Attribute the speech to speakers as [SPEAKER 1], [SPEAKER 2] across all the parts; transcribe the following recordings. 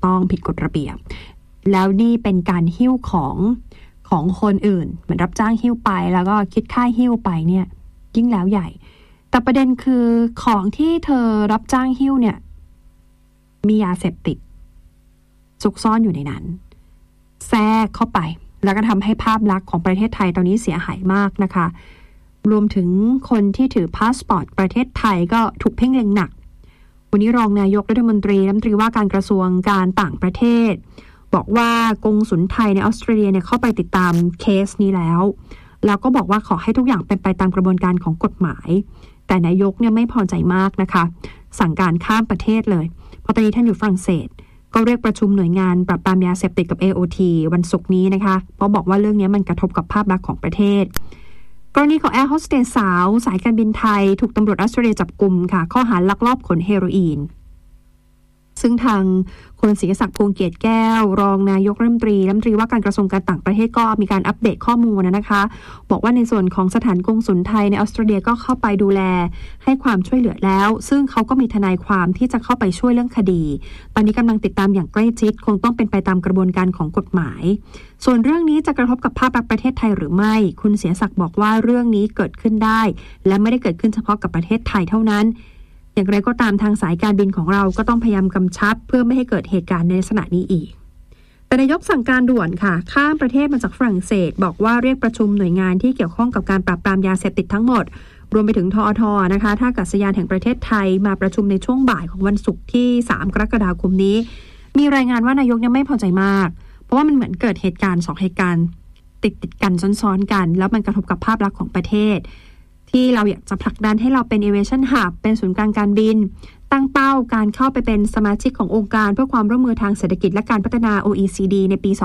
[SPEAKER 1] ต้องผิดกฎระเบียบแล้วนี่เป็นการหิ้วของคนอื่นเหมือนรับจ้างหิ้วไปแล้วก็คิดค่าหิ้วไปเนี่ยยิ่งแล้วใหญ่แต่ประเด็นคือของที่เธอรับจ้างหิ้วเนี่ยมียาเสพติดซุกซ่อนอยู่ในนั้นแทรกเข้าไปแล้วก็ทำให้ภาพลักษณ์ของประเทศไทยตอนนี้เสียหายมากนะคะรวมถึงคนที่ถือพาสปอร์ตประเทศไทยก็ถูกเพ่งเล็งหนักวันนี้รองนายกรัฐมนตรีว่าการกระทรวงการต่างประเทศบอกว่ากงสุลไทยในออสเตรเลียเนี่ยเข้าไปติดตามเคสนี้แล้วก็บอกว่าขอให้ทุกอย่างเป็นไปตามกระบวนการของกฎหมายแต่นายกเนี่ยไม่พอใจมากนะคะสั่งการข้ามประเทศเลยเพราะตอนนี้ท่านอยู่ฝรั่งเศสก็เรียกประชุมหน่วยงานปราบปรามยาเสพติดกับ AOT วันศุกร์นี้นะคะเพราะบอกว่าเรื่องนี้มันกระทบกับภาพลักษณ์ของประเทศกรณีของแอร์โฮสเตสสาวสายการบินไทยถูกตำรวจออสเตรเลียจับกุมค่ะข้อหาลักลอบขนเฮโรอีนซึ่งทางคุณศรีศักดิ์พวงเกียรติแก้วรองนายกรัฐมนตรีว่าการกระทรวงการต่างประเทศก็มีการอัปเดตข้อมูลนะคะบอกว่าในส่วนของสถานกงสุลไทยในออสเตรเลียก็เข้าไปดูแลให้ความช่วยเหลือแล้วซึ่งเขาก็มีทนายความที่จะเข้าไปช่วยเรื่องคดีตอนนี้กำลังติดตามอย่างใกล้ชิดคงต้องเป็นไปตามกระบวนการของกฎหมายส่วนเรื่องนี้จะกระทบกับภาพลักษณ์ประเทศไทยหรือไม่คุณศรีศักดิ์บอกว่าเรื่องนี้เกิดขึ้นได้และไม่ได้เกิดขึ้นเฉพาะกับประเทศไทยเท่านั้นอย่างไรก็ตามทางสายการบินของเราก็ต้องพยายามกำชับเพื่อไม่ให้เกิดเหตุการณ์ในลักษณะนี้อีกแต่นายกสั่งการด่วนค่ะข้ามประเทศมาจากฝรั่งเศสบอกว่าเรียกประชุมหน่วยงานที่เกี่ยวข้องกับการปราบปรามยาเสพติดทั้งหมดรวมไปถึงทอทนะคะท่าอากาศยานแห่งประเทศไทยมาประชุมในช่วงบ่ายของวันศุกร์ที่3 กรกฎาคมนี้มีรายงานว่านายกเนี่ยไม่พอใจมากเพราะว่ามันเหมือนเกิดเหตุการณ์2เหตุการณ์ติดกันซ้อนๆกันแล้วมันกระทบกับภาพลักษณ์ของประเทศที่เราอยากจะผลักดันให้เราเป็น Aviation Hub เป็นศูนย์กลางการบินตั้งเป้าการเข้าไปเป็นสมาชิกขององค์การเพื่อความร่วมมือทางเศรษฐกิจและการพัฒนา OECD ในปี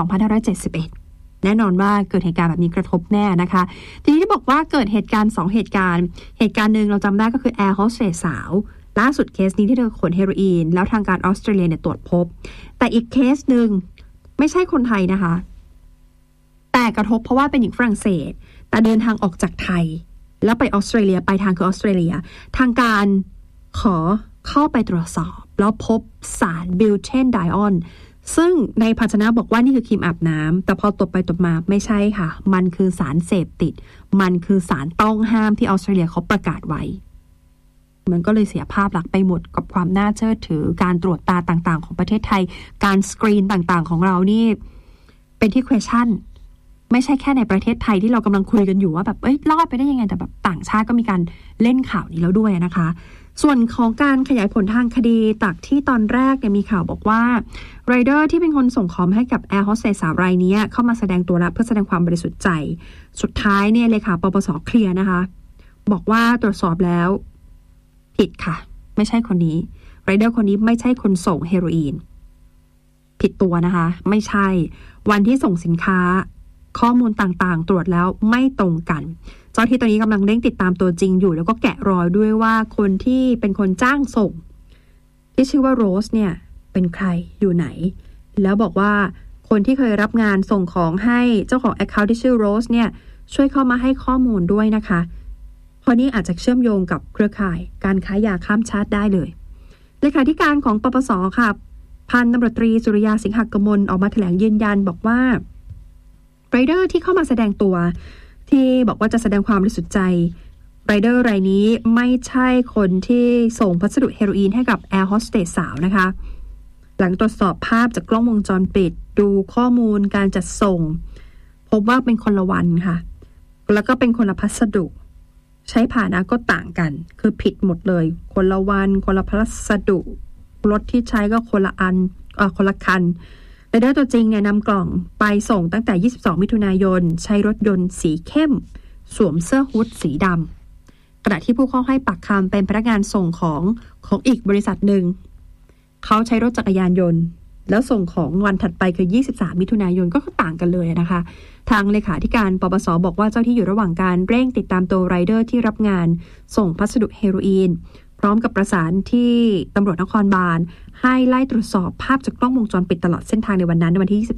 [SPEAKER 1] 2571 แน่นอนว่าเกิดเหตุการณ์แบบนี้กระทบแน่นะคะทีนี้ที่บอกว่าเกิดเหตุการณ์2เหตุการณ์หนึ่งเราจำได้ก็คือแอร์โฮสเตสสาวล่าสุดเคสนี้ที่เธอขนเฮโรอีนแล้วทางการออสเตรเลียเนี่ยตรวจพบแต่อีกเคสหนึ่งไม่ใช่คนไทยนะคะแต่กระทบเพราะว่าเป็นหญิงฝรั่งเศสแต่เดินทางออกจากไทยแล้วไปออสเตรเลียไปทางคือออสเตรเลียทางการขอเข้าไปตรวจสอบแล้วพบสารบิวเทนไดออนซึ่งในภาชนะบอกว่านี่คือครีมอาบน้ำแต่พอตรวจไปตรวจมาไม่ใช่ค่ะมันคือสารเสพติดมันคือสารต้องห้ามที่ออสเตรเลียเขาประกาศไว้มันก็เลยเสียภาพลักษณ์ไปหมดกับความน่าเชื่อถือการตรวจตาต่างๆของประเทศไทยการสกรีนต่างๆของเรานี่เป็นที่ questionไม่ใช่แค่ในประเทศไทยที่เรากำลังคุยกันอยู่ว่าแบบรอดไปได้ยังไงแต่แบบต่างชาติก็มีการเล่นข่าวนี้แล้วด้วยนะคะส่วนของการขยายผลทางคดีจากที่ตอนแรกเนี่ยมีข่าวบอกว่าไรเดอร์ที่เป็นคนส่งของให้กับแอร์โฮสเตสสาวรายนี้เข้ามาแสดงตัวแล้วเพื่อแสดงความบริสุทธิ์ใจสุดท้ายเนี่ยเลขาปปส.เคลียร์นะคะบอกว่าตรวจสอบแล้วผิดค่ะไม่ใช่คนนี้ไรเดอร์คนนี้ไม่ใช่คนส่งเฮโรอีนผิดตัวนะคะไม่ใช่วันที่ส่งสินค้าข้อมูลต่างๆตรวจแล้วไม่ตรงกันเจ้าที่ตอนนี้กำลังเร่งติดตามตัวจริงอยู่แล้วก็แกะรอยด้วยว่าคนที่เป็นคนจ้างส่งที่ชื่อว่าโรสเนี่ยเป็นใครอยู่ไหนแล้วบอกว่าคนที่เคยรับงานส่งของให้เจ้าของ account ที่ชื่อโรสเนี่ยช่วยเข้ามาให้ข้อมูลด้วยนะคะเพราะนี่อาจจะเชื่อมโยงกับเครือข่ายการค้ายาข้ามชาติได้เลยเลขาธิการของปปส.ค่ะพันตำรวจตรีสุริยาสิงหกมลออกมาแถลงยืนยันบอกว่าไรเดอร์ที่เข้ามาแสดงตัวที่บอกว่าจะแสดงความบริสุทธิ์ใจไรเดอร์รายนี้ไม่ใช่คนที่ส่งพัสดุเฮโรอีนให้กับแอร์โฮสเตสสาวนะคะหลังตรวจสอบภาพจากกล้องวงจรปิดดูข้อมูลการจัดส่งพบว่าเป็นคนละวันค่ะแล้วก็เป็นคนละพัสดุใช้พาหนะก็ต่างกันคือผิดหมดเลยคนละวันคนละพัสดุรถที่ใช้ก็คนละคนละคันไรเดอร์ตัวจริงเนี่ยนำกล่องไปส่งตั้งแต่22มิถุนายนใช้รถยนต์สีเข้มสวมเสื้อฮู้ดสีดำขณะที่ผู้เข้าให้ปากคำเป็นพนักงานส่งของอีกบริษัทหนึ่งเขาใช้รถจักรยานยนต์แล้วส่งของวันถัดไปคือ23มิถุนายนก็ต่างกันเลยนะคะทางเลขาธิการปปส.บอกว่าเจ้าที่อยู่ระหว่างการเร่งติดตามตัวไรเดอร์ที่รับงานส่งพัสดุเฮโรอีนพร้อมกับประสานที่ตำรวจนครบาลให้ไล่ตรวจสอบภาพจากกล้องวงจรปิดตลอดเส้นทางในวันนั้นในวันที่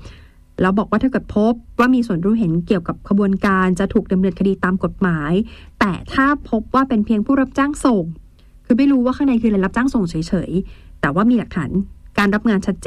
[SPEAKER 1] 23แล้วบอกว่าถ้าเกิดพบว่ามีส่วนรู้เห็นเกี่ยวกับขบวนการจะถูกดำเนินคดีตามกฎหมายแต่ถ้าพบว่าเป็นเพียงผู้รับจ้างส่งคือไม่รู้ว่าข้างในคืออะไรรับจ้างส่งเฉยๆแต่ว่ามีหลักฐานการรับงานชัดเจน